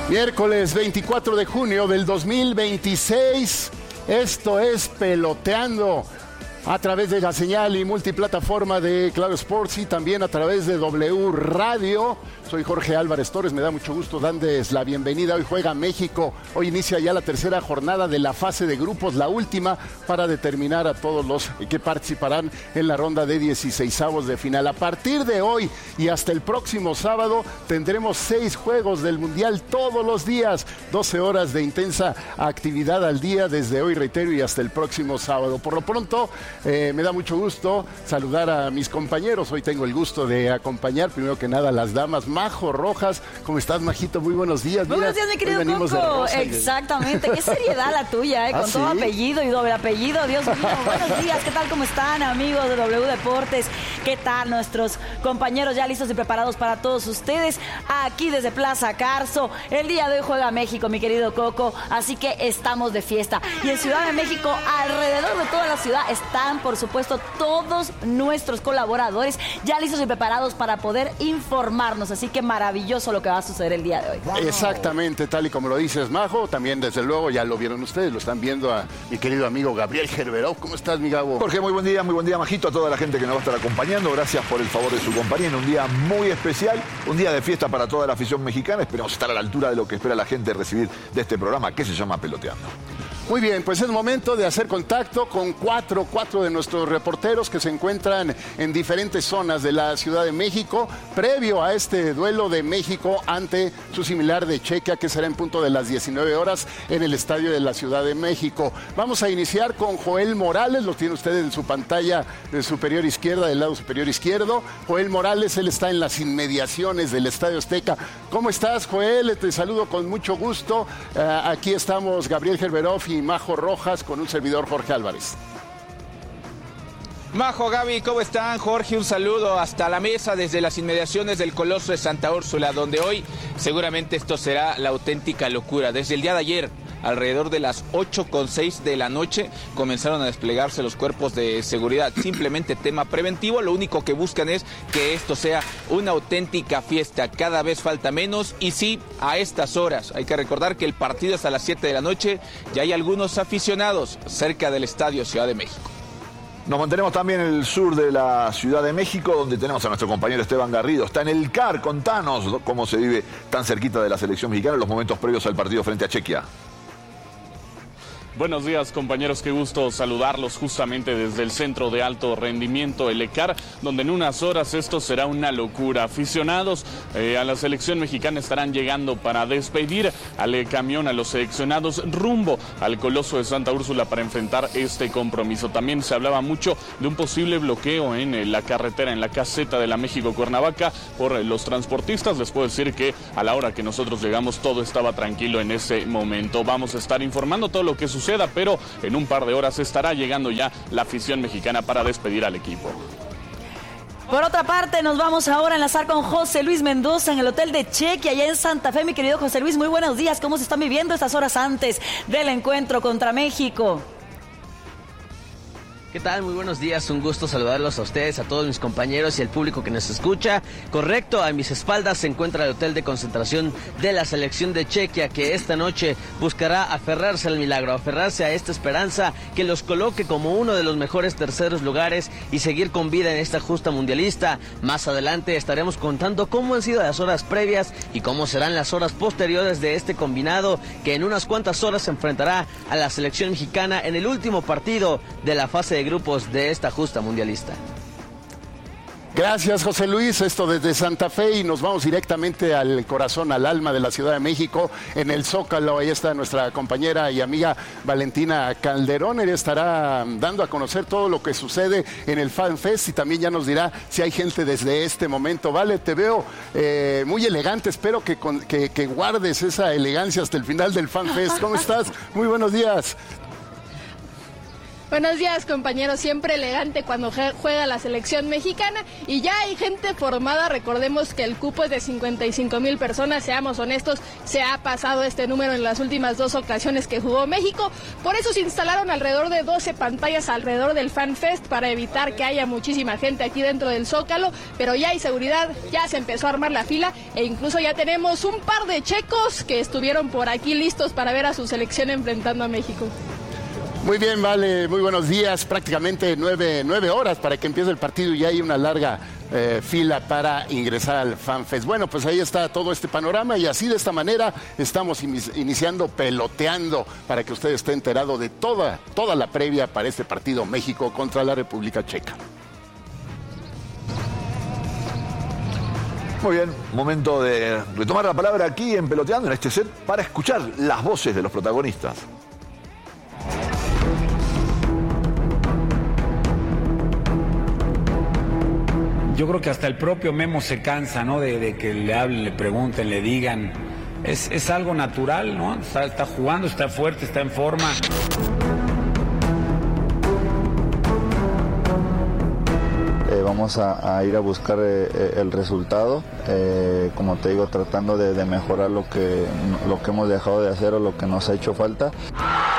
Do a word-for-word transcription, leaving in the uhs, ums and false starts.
Miércoles veinticuatro de junio del dos mil veintiséis, esto es Peloteando a través de la señal y multiplataforma de Claro Sports y también a través de W Radio. Soy Jorge Álvarez Torres, me da mucho gusto darles la bienvenida. Hoy juega México, hoy inicia ya la tercera jornada de la fase de grupos, la última para determinar a todos los que participarán en la ronda de dieciseisavos de final. A partir de hoy y hasta el próximo sábado tendremos seis juegos del Mundial todos los días, doce horas de intensa actividad al día desde hoy, reitero, y hasta el próximo sábado. Por lo pronto, eh, me da mucho gusto saludar a mis compañeros. Hoy tengo el gusto de acompañar, primero que nada, a las damas. Majo Rojas, ¿cómo estás, Majito? Muy buenos días. Muy buenos días, mi querido Coco. Exactamente, qué seriedad la tuya, ¿eh? Con ¿Ah, todo sí? apellido y doble apellido, Dios mío. Buenos días, ¿qué tal? ¿Cómo están, amigos de W Deportes? ¿Qué tal nuestros compañeros ya listos y preparados para todos ustedes? Aquí desde Plaza Carso, el día de hoy juega México, mi querido Coco, así que estamos de fiesta. Y en Ciudad de México, alrededor de toda la ciudad, están, por supuesto, todos nuestros colaboradores ya listos y preparados para poder informarnos. Así que maravilloso lo que va a suceder el día de hoy. Wow. Exactamente, tal y como lo dices, Majo. También, desde luego, ya lo vieron ustedes, lo están viendo a mi querido amigo Gabriel Gerberov. ¿Cómo estás, mi Gabo? Jorge, muy buen día, muy buen día, Majito, a toda la gente que nos va a estar acompañando. Gracias por el favor de su compañía en un día muy especial, un día de fiesta para toda la afición mexicana. Esperemos estar a la altura de lo que espera la gente recibir de este programa que se llama Peloteando. Muy bien, pues es momento de hacer contacto con cuatro, cuatro de nuestros reporteros que se encuentran en diferentes zonas de la Ciudad de México, previo a este duelo de México ante su similar de Chequia, que será en punto de las diecinueve horas en el estadio de la Ciudad de México. Vamos a iniciar con Joel Morales, lo tiene usted en su pantalla de superior izquierda, del lado superior izquierdo. Joel Morales, él está en las inmediaciones del Estadio Azteca. ¿Cómo estás, Joel? Te saludo con mucho gusto. Uh, aquí estamos Gabriel Gerberov y Majo Rojas con un servidor, Jorge Álvarez. Majo, Gaby, ¿cómo están? Jorge, un saludo hasta la mesa desde las inmediaciones del Coloso de Santa Úrsula, donde hoy seguramente esto será la auténtica locura. Desde el día de ayer, alrededor de las ocho con seis de la noche, comenzaron a desplegarse los cuerpos de seguridad. Simplemente tema preventivo, lo único que buscan es que esto sea una auténtica fiesta. Cada vez falta menos y sí, a estas horas. Hay que recordar que el partido es a las siete de la noche y hay algunos aficionados cerca del Estadio Ciudad de México. Nos mantenemos también en el sur de la Ciudad de México, donde tenemos a nuestro compañero Esteban Garrido. Está en el C A R, contanos cómo se vive tan cerquita de la selección mexicana en los momentos previos al partido frente a Chequia. Buenos días, compañeros, qué gusto saludarlos justamente desde el Centro de Alto Rendimiento, el C A R, donde en unas horas esto será una locura. Aficionados eh, a la selección mexicana estarán llegando para despedir al eh, camión, a los seleccionados rumbo al Coloso de Santa Úrsula para enfrentar este compromiso. También se hablaba mucho de un posible bloqueo en eh, la carretera, en la caseta de la México-Cuernavaca por eh, los transportistas. Les puedo decir que a la hora que nosotros llegamos todo estaba tranquilo en ese momento. Vamos a estar informando todo lo que sucede, pero en un par de horas estará llegando ya la afición mexicana para despedir al equipo. Por otra parte, nos vamos ahora a enlazar con José Luis Mendoza en el Hotel de Chequia, allá en Santa Fe. Mi querido José Luis, muy buenos días. ¿Cómo se están viviendo estas horas antes del encuentro contra México? ¿Qué tal? Muy buenos días, un gusto saludarlos a ustedes, a todos mis compañeros y al público que nos escucha. Correcto, a mis espaldas se encuentra el hotel de concentración de la selección de Chequia, que esta noche buscará aferrarse al milagro, aferrarse a esta esperanza que los coloque como uno de los mejores terceros lugares y seguir con vida en esta justa mundialista. Más adelante estaremos contando cómo han sido las horas previas y cómo serán las horas posteriores de este combinado, que en unas cuantas horas se enfrentará a la selección mexicana en el último partido de la fase de grupos de esta justa mundialista. Gracias, José Luis. Esto desde Santa Fe y nos vamos directamente al corazón, al alma de la Ciudad de México, en el Zócalo. Ahí está nuestra compañera y amiga Valentina Calderón. Ella estará dando a conocer todo lo que sucede en el Fan Fest y también ya nos dirá si hay gente desde este momento. Vale, te veo eh, muy elegante. Espero que, con, que, que guardes esa elegancia hasta el final del Fan Fest. ¿Cómo estás? Muy buenos días. Buenos días, compañeros. Siempre elegante cuando juega la selección mexicana y ya hay gente formada. Recordemos que el cupo es de cincuenta y cinco mil personas. Seamos honestos, se ha pasado este número en las últimas dos ocasiones que jugó México. Por eso se instalaron alrededor de doce pantallas alrededor del Fan Fest para evitar que haya muchísima gente aquí dentro del Zócalo. Pero ya hay seguridad, ya se empezó a armar la fila e incluso ya tenemos un par de checos que estuvieron por aquí listos para ver a su selección enfrentando a México. Muy bien, Vale, muy buenos días. Prácticamente nueve, nueve horas para que empiece el partido y ya hay una larga eh, fila para ingresar al FanFest. Bueno, pues ahí está todo este panorama y así de esta manera estamos iniciando Peloteando para que usted esté enterado de toda, toda la previa para este partido México contra la República Checa. Muy bien, momento de retomar la palabra aquí en Peloteando, en este set, para escuchar las voces de los protagonistas. Yo creo que hasta el propio Memo se cansa, ¿no? De, de que le hablen, le pregunten, le digan. Es, es algo natural, ¿no? Está, está jugando, está fuerte, está en forma. Eh, vamos a, a ir a buscar eh, el resultado, eh, como te digo, tratando de, de mejorar lo que, lo que hemos dejado de hacer o lo que nos ha hecho falta.